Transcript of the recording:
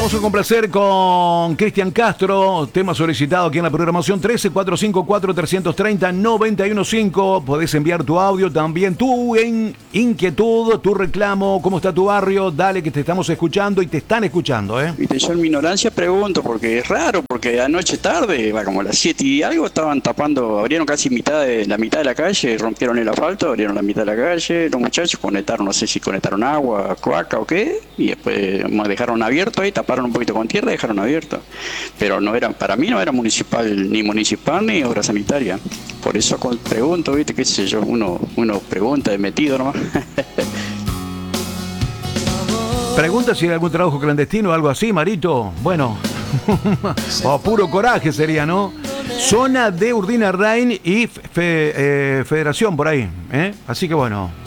Vamos a complacer con Cristian Castro, tema solicitado aquí en la programación 13-454-330-915. Podés enviar tu audio, también tu inquietud, tu reclamo, cómo está tu barrio. Dale que te estamos escuchando y te están escuchando, ¿eh? Viste, yo en mi ignorancia pregunto, porque es raro, porque anoche tarde, va como a las 7 y algo, estaban tapando, abrieron casi la mitad de la calle, rompieron el asfalto, abrieron la mitad de la calle, los muchachos conectaron, no sé si conectaron agua, cloaca o qué, y después dejaron abierto ahí, taparon un poquito con tierra y dejaron abierto. Pero no era, para mí no era municipal ni obra sanitaria. Por eso pregunto, viste, qué sé yo, uno pregunta de metido nomás. Pregunta si hay algún trabajo clandestino o algo así, Marito. Bueno, o puro coraje sería, ¿no? Zona de Urdina Rain y Federación por ahí, ¿eh? Así que bueno.